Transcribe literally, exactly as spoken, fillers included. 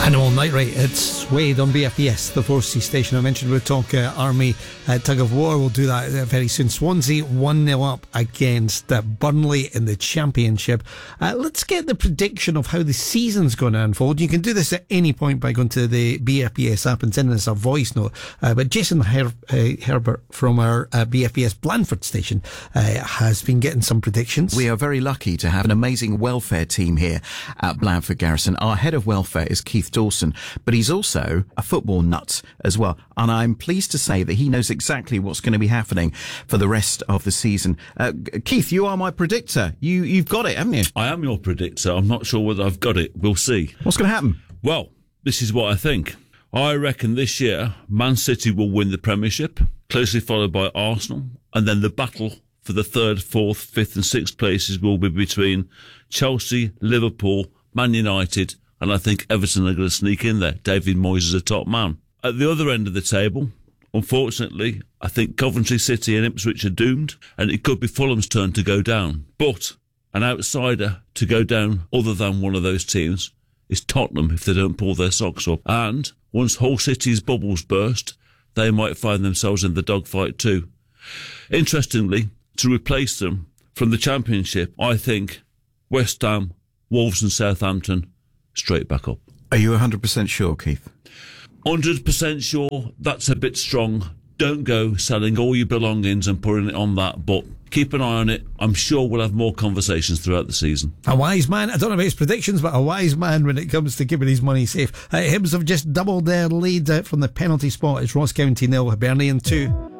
And all night, right? It's Wade on B F B S, the Force station. I mentioned we'll talk uh, Army uh, tug of war. We'll do that uh, very soon. Swansea one nil up against uh, Burnley in the Championship. Uh, let's get the prediction of how the season's going to unfold. You can do this at any point by going to the B F B S app and sending us a voice note. Uh, but Jason Her- uh, Herbert from our uh, B F B S Blandford station uh, has been getting some predictions. We are very lucky to have an amazing welfare team here at Blandford Garrison. Our head of welfare is Keith Dawson, but he's also a football nut as well. And I'm pleased to say that he knows exactly what's going to be happening for the rest of the season. Uh, Keith, you are my predictor. You, you've got it, haven't you? I am your predictor. I'm not sure whether I've got it. We'll see. What's going to happen? Well, this is what I think. I reckon this year, Man City will win the Premiership, closely followed by Arsenal, and then the battle for the third, fourth, fifth and sixth places will be between Chelsea, Liverpool, Man United, and I think Everton are going to sneak in there. David Moyes is a top man. At the other end of the table, unfortunately, I think Coventry City and Ipswich are doomed, and it could be Fulham's turn to go down. But an outsider to go down other than one of those teams is Tottenham if they don't pull their socks up. And once Hull City's bubbles burst, they might find themselves in the dogfight too. Interestingly, to replace them from the Championship, I think West Ham, Wolves and Southampton straight back up. Are you one hundred percent sure, Keith? one hundred percent sure. That's a bit strong. Don't go selling all your belongings and putting it on that, but keep an eye on it. I'm sure we'll have more conversations throughout the season. A wise man, I don't know about his predictions, but a wise man when it comes to keeping his money safe. Uh, Hibs have just doubled their lead uh, from the penalty spot. It's Ross County nil, Hibernian two.